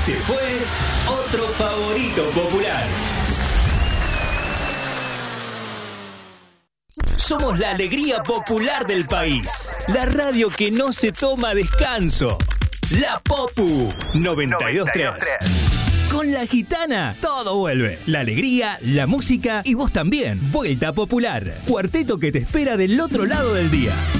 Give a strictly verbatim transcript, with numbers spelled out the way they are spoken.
Este fue otro favorito popular. Somos la alegría popular del país. La radio que no se toma descanso. La Popu noventa y dos punto tres. Con La Gitana, todo vuelve. La alegría, la música y vos también. Vuelta Popular. Cuarteto que te espera del otro lado del día.